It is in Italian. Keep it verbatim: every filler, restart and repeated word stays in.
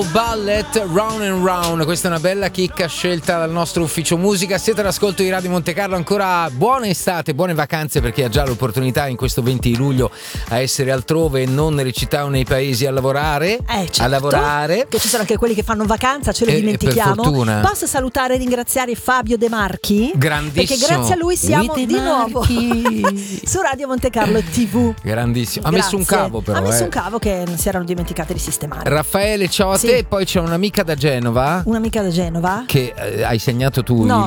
Ballet Round and Round, questa è una bella chicca scelta dal nostro ufficio musica. Siete all'ascolto di Radio Monte Carlo, ancora buona estate, buone vacanze per chi ha già l'opportunità in questo venti di luglio a essere altrove e non nelle città o nei paesi a lavorare. Eh, certo, a lavorare. Che ci sono anche quelli che fanno vacanza, ce lo E- dimentichiamo. e per fortuna. Posso salutare e ringraziare Fabio De Marchi? Grandissimo. Perché grazie a lui siamo Lui De di nuovo Marchi. su Radio Monte Carlo tivù. Grandissimo. Ha Grazie. messo un cavo però. Ha messo eh. un cavo che si erano dimenticati di sistemare. Raffaele, ciao a Sì. te. E poi c'è un'amica da Genova Un'amica da Genova? che eh, hai segnato tu No,